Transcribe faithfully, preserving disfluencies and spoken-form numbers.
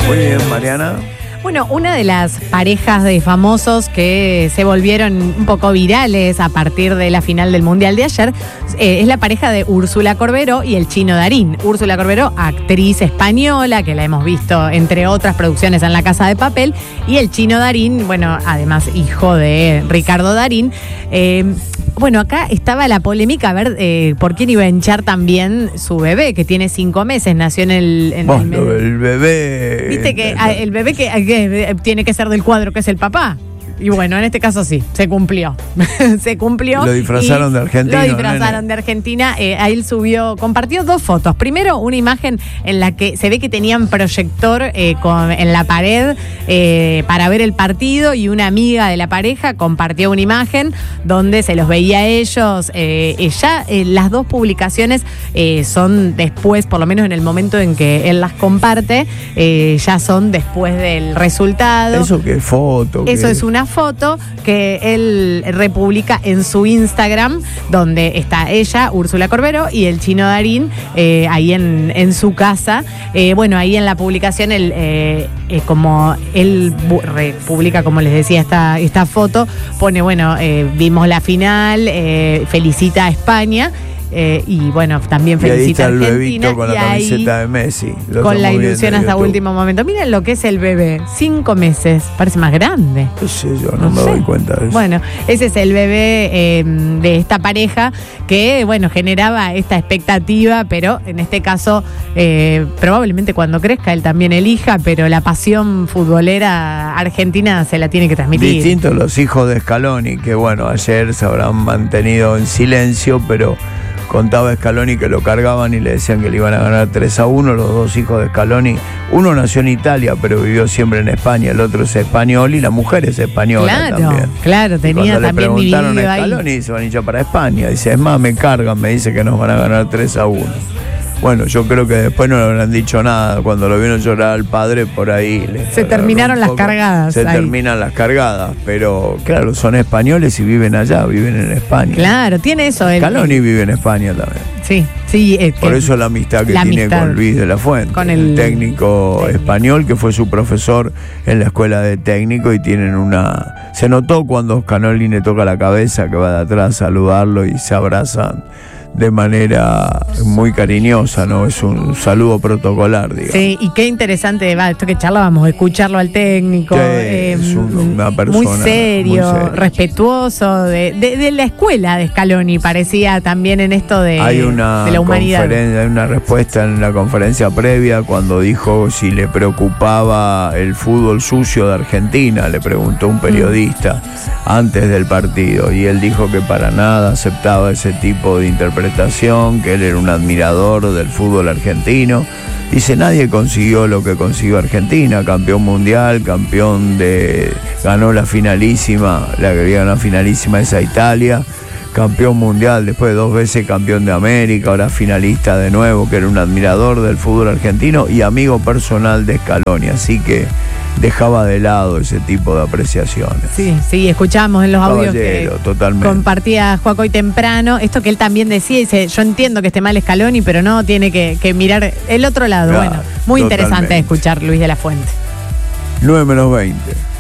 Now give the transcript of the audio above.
Muy bien, Mariana. Bueno, una de las parejas de famosos que se volvieron un poco virales a partir de la final del Mundial de ayer eh, es la pareja de Úrsula Corberó y el Chino Darín. Úrsula Corberó, actriz española, que la hemos visto entre otras producciones en La Casa de Papel, y el Chino Darín, bueno, además hijo de Ricardo Darín. Eh, bueno, acá estaba la polémica, a ver eh, por quién iba a hinchar también su bebé, que tiene cinco meses, nació en el... En bueno, el, el bebé... Viste que a, el bebé que, que tiene que ser del cuadro, que es el papá. Y bueno, en este caso sí, se cumplió. se cumplió. Lo disfrazaron de Argentina. Lo disfrazaron nene. de Argentina. Eh, ahí él subió, compartió dos fotos. Primero, una imagen en la que se ve que tenían proyector eh, con, en la pared eh, para ver el partido, y una amiga de la pareja compartió una imagen donde se los veía a ellos. Eh, eh, ya eh, las dos publicaciones eh, son después, por lo menos en el momento en que él las comparte, eh, ya son después del resultado. ¿Eso qué foto? Eso qué... es una foto que él republica en su Instagram, donde está ella, Úrsula Corberó, y el Chino Darín eh, ahí en, en su casa. Eh, bueno, ahí en la publicación, él, eh, eh, como él republica, como les decía, esta, esta foto, pone, bueno, eh, vimos la final, eh, felicita a España. Eh, y bueno, también felicita a Argentina. Y ahí está el bebito con la camiseta de Messi. Con la ilusión hasta último momento. Miren lo que es el bebé, cinco meses, parece más grande. No sé, yo no, no me sé. doy cuenta de eso. Bueno, ese es el bebé eh, de esta pareja que, bueno, generaba esta expectativa, pero en este caso, eh, probablemente cuando crezca él también elija, pero la pasión futbolera argentina se la tiene que transmitir. Distintos los hijos de Scaloni, que bueno, ayer se habrán mantenido en silencio, pero contaba Scaloni que lo cargaban y le decían que le iban a ganar tres a uno. Los dos hijos de Scaloni, uno nació en Italia pero vivió siempre en España, el otro es español y la mujer es española. Claro, también. Claro, tenía y cuando también le preguntaron a ahí. Scaloni, se van a hinchar para España. Dice, es más, me cargan, me dice que nos van a ganar tres a uno. Bueno, yo creo que después no le habrán dicho nada. Cuando lo vieron llorar al padre, por ahí... Se terminaron las cargadas. Se ahí. terminan las cargadas. Pero, claro, son españoles y viven allá, viven en España. Claro, tiene eso. El, Scaloni vive en España también. Sí, sí. Eh, por eso la amistad que la tiene amistad. con Luis de la Fuente, con el, el técnico técnico español que fue su profesor en la escuela de técnico, y tienen una... Se notó cuando Scaloni le toca la cabeza que va de atrás a saludarlo y se abrazan de manera muy cariñosa, ¿no? Es un saludo protocolar, digamos. Sí, y qué interesante, va, esto que charlábamos, de escucharlo al técnico. Sí, eh, es un, una persona muy serio, muy serio. respetuoso, de, de, de la escuela de Scaloni, parecía también en esto de, hay una de la humanidad. Hay una respuesta en la conferencia previa cuando dijo si le preocupaba el fútbol sucio de Argentina, le preguntó un periodista mm. antes del partido, y él dijo que para nada aceptaba ese tipo de interpretación, que él era un admirador del fútbol argentino. Dice, nadie consiguió lo que consiguió Argentina, campeón mundial, campeón de... ganó la finalísima, la que había ganado finalísima esa Italia, campeón mundial, después dos veces campeón de América, ahora finalista de nuevo, que era un admirador del fútbol argentino y amigo personal de Scaloni, así que dejaba de lado ese tipo de apreciaciones. Sí, sí, escuchábamos en los audios que totalmente. compartía Juaco hoy temprano, esto que él también decía, dice, yo entiendo que esté mal Scaloni, pero no, tiene que, que mirar el otro lado. Claro, bueno, muy totalmente interesante escuchar Luis de la Fuente. nueve menos veinte.